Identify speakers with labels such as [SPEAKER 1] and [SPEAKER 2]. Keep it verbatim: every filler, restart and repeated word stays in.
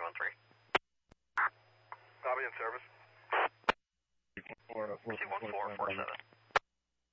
[SPEAKER 1] one three.
[SPEAKER 2] Copy in service.
[SPEAKER 1] two one four four seven.